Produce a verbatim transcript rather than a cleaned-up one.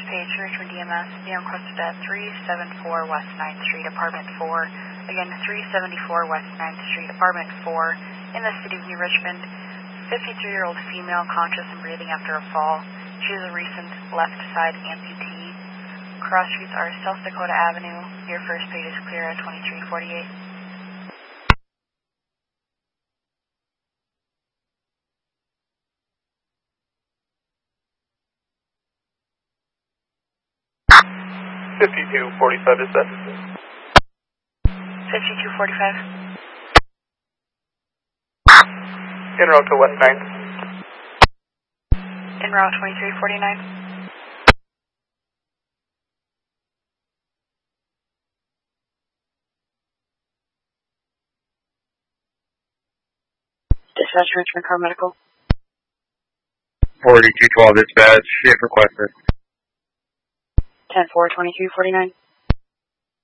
page, Richmond D M S, being requested at three seventy-four West ninth Street, Apartment four. Again, three seventy-four West ninth Street, Apartment four, in the city of New Richmond. fifty-three-year-old female, conscious and breathing after a fall. She is a recent left side amputee. Cross streets are South Dakota Avenue. Your first page is clear at twenty-three forty-eight. fifty-two forty-five is that? fifty-two forty-five. En route to West ninth. En route twenty-three forty-nine. Dispatch Richmond Car Medical. forty-two twelve dispatch, shift requested. ten four twenty-three forty-nine.